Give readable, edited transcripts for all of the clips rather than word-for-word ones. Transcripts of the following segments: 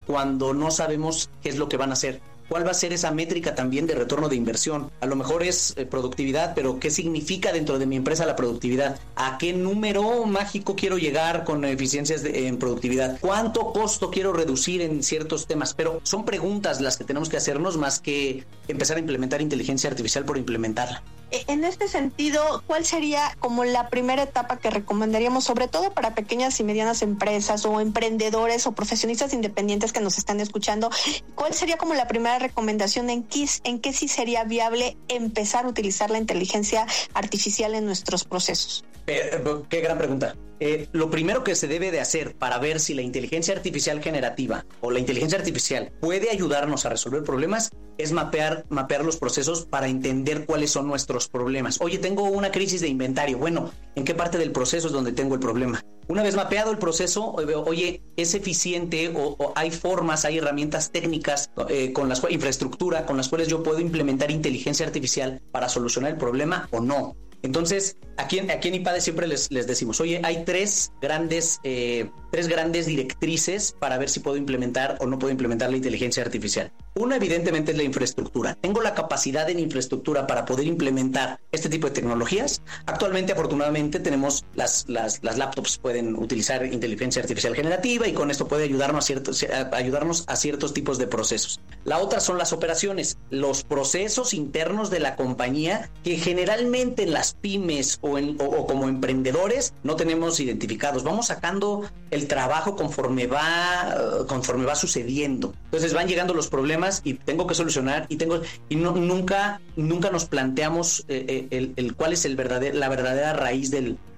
cuando no sabemos qué es lo que van a hacer. ¿Cuál va a ser esa métrica también de retorno de inversión? A lo mejor es productividad, pero ¿qué significa dentro de mi empresa la productividad? ¿A qué número mágico quiero llegar con eficiencias en productividad? ¿Cuánto costo quiero reducir en ciertos temas? Pero son preguntas las que tenemos que hacernos más que empezar a implementar inteligencia artificial por implementarla. En este sentido, ¿cuál sería como la primera etapa que recomendaríamos, sobre todo para pequeñas y medianas empresas o emprendedores o profesionistas independientes que nos están escuchando? ¿Cuál sería como la primera recomendación en qué sí sería viable empezar a utilizar la inteligencia artificial en nuestros procesos? Qué gran pregunta. Lo primero que se debe de hacer para ver si la inteligencia artificial generativa o la inteligencia artificial puede ayudarnos a resolver problemas es mapear los procesos para entender cuáles son nuestros problemas. Oye, tengo una crisis de inventario. Bueno, ¿en qué parte del proceso es donde tengo el problema? Una vez mapeado el proceso, oye, ¿es eficiente o hay formas, hay herramientas técnicas, infraestructura con las cuales yo puedo implementar inteligencia artificial para solucionar el problema o no? Entonces, aquí en IPADE siempre les decimos, oye, hay tres grandes directrices para ver si puedo implementar o no puedo implementar la inteligencia artificial. Una, evidentemente, es la infraestructura. ¿Tengo la capacidad en infraestructura para poder implementar este tipo de tecnologías? Actualmente, afortunadamente, tenemos las laptops pueden utilizar inteligencia artificial generativa y con esto puede ayudarnos a ciertos tipos de procesos. La otra son las operaciones, los procesos internos de la compañía que generalmente en las pymes o como emprendedores no tenemos identificados. Vamos sacando el trabajo conforme va sucediendo. Entonces van llegando los problemas y tengo que solucionar nunca nos planteamos cuál es la verdadera raíz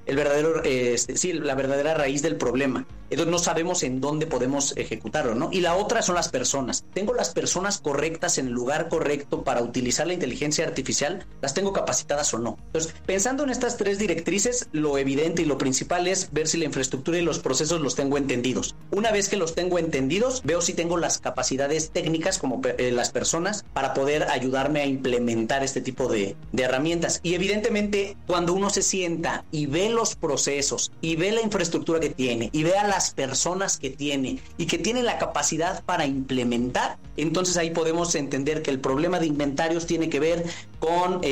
la verdadera raíz del problema. Entonces no sabemos en dónde podemos ejecutarlo, ¿no? Y la otra son las personas. ¿Tengo las personas correctas en el lugar correcto para utilizar la inteligencia artificial? ¿Las tengo capacitadas o no? Entonces, pensando en estas tres directrices, lo evidente y lo principal es ver si la infraestructura y los procesos los tengo entendidos. Una vez que los tengo entendidos, veo si tengo las capacidades técnicas como las personas para poder ayudarme a implementar este tipo de herramientas. Y evidentemente, cuando uno se sienta y ve los procesos y ve la infraestructura que tiene y ve a las personas que tiene y que tiene la capacidad para implementar, entonces ahí podemos entender que el problema de inventarios tiene que ver con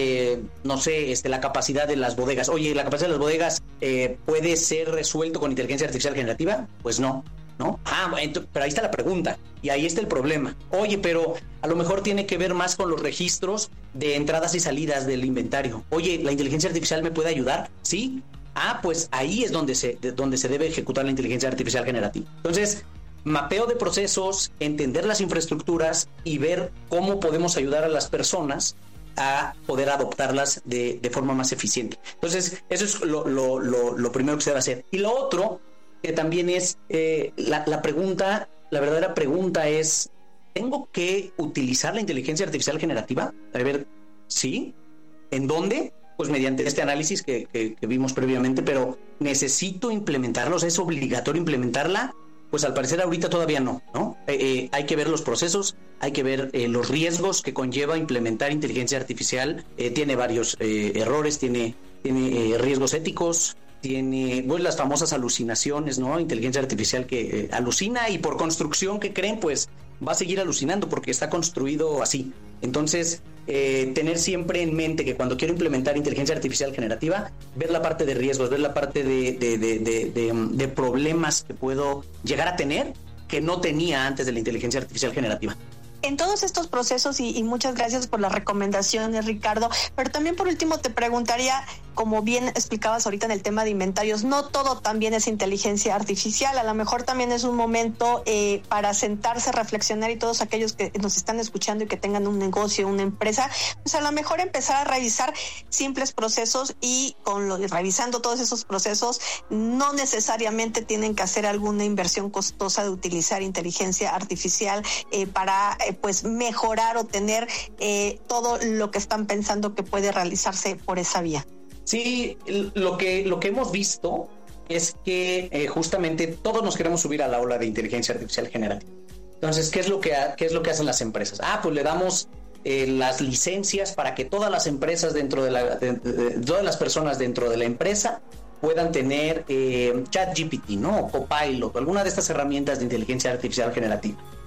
la capacidad de las bodegas. Oye, ¿la capacidad de las bodegas puede ser resuelto con inteligencia artificial generativa? Pues no. Pero ahí está la pregunta y ahí está el problema. Oye, pero a lo mejor tiene que ver más con los registros de entradas y salidas del inventario. Oye, ¿la inteligencia artificial me puede ayudar? ¿Sí? Pues ahí es donde se debe ejecutar la inteligencia artificial generativa. Entonces, mapeo de procesos, entender las infraestructuras y ver cómo podemos ayudar a las personas a poder adoptarlas de forma más eficiente. Entonces, eso es lo primero que se debe hacer. Y lo otro, que también es la verdadera pregunta es, ¿tengo que utilizar la inteligencia artificial generativa? A ver, ¿sí? ¿En dónde? Pues mediante este análisis que vimos previamente, pero ¿necesito implementarlos? ¿Es obligatorio implementarla? Pues al parecer ahorita todavía no. Hay que ver los procesos, hay que ver los riesgos que conlleva implementar inteligencia artificial. Tiene varios errores, tiene riesgos éticos, tiene las famosas alucinaciones, ¿no? Inteligencia artificial que alucina y por construcción que creen, pues va a seguir alucinando porque está construido así. Entonces, tener siempre en mente que cuando quiero implementar inteligencia artificial generativa, ver la parte de riesgos, ver la parte de problemas que puedo llegar a tener que no tenía antes de la inteligencia artificial generativa. En todos estos procesos, y muchas gracias por las recomendaciones, Ricardo, pero también por último te preguntaría, como bien explicabas ahorita en el tema de inventarios, no todo también es inteligencia artificial, a lo mejor también es un momento para sentarse, reflexionar, y todos aquellos que nos están escuchando y que tengan un negocio, una empresa, pues a lo mejor empezar a revisar simples procesos y revisando todos esos procesos, no necesariamente tienen que hacer alguna inversión costosa de utilizar inteligencia artificial para pues mejorar o tener todo lo que están pensando que puede realizarse por esa vía. Sí, lo que hemos visto es que justamente todos nos queremos subir a la ola de inteligencia artificial generativa. Entonces, ¿qué es lo que hacen las empresas? Pues le damos las licencias para que todas las empresas todas las personas dentro de la empresa puedan tener ChatGPT, ¿no? O Copilot, alguna de estas herramientas de inteligencia artificial generativa.